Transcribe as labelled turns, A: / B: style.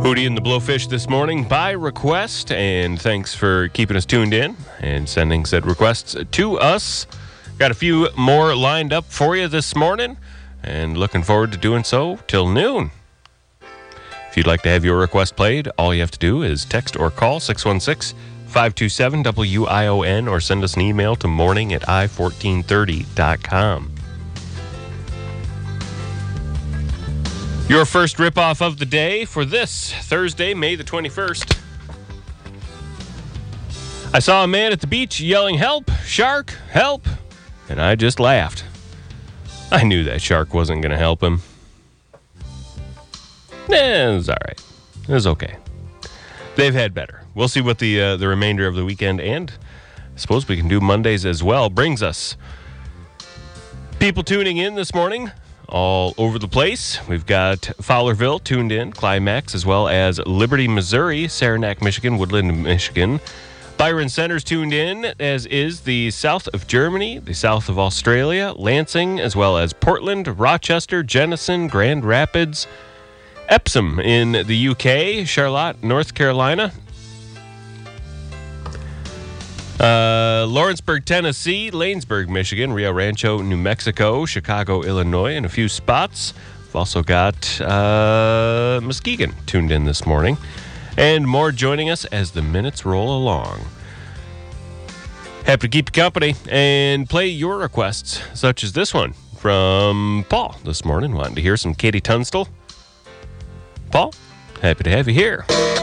A: Hootie and the Blowfish this morning by request, and thanks for keeping us tuned in and sending said requests to us. Got a few more lined up for you this morning, and looking forward to doing so till noon. If you'd like to have your request played, all you have to do is text or call 616-527-WION or send us an email to morning@i1430.com. Your first ripoff of the day for this Thursday, May the 21st. I saw a man at the beach yelling, "Help! Shark! Help!" And I just laughed. I knew that shark wasn't going to help him. It was all right. It was okay. They've had better. We'll see what the remainder of the weekend, and I suppose we can do Mondays as well, brings us. People tuning in this morning all over the place. We've got Fowlerville tuned in, Climax, as well as Liberty, Missouri, Saranac, Michigan, Woodland, Michigan. Byron Center's tuned in, as is the south of Germany, the south of Australia, Lansing, as well as Portland, Rochester, Jenison, Grand Rapids, Epsom in the UK, Charlotte, North Carolina, Lawrenceburg, Tennessee, Lanesburg, Michigan, Rio Rancho, New Mexico, Chicago, Illinois, and a few spots. We've also got Muskegon tuned in this morning, and more joining us as the minutes roll along. Happy to keep you company and play your requests, such as this one from Paul this morning, wanting to hear some Katie Tunstall. Paul, happy to have you here.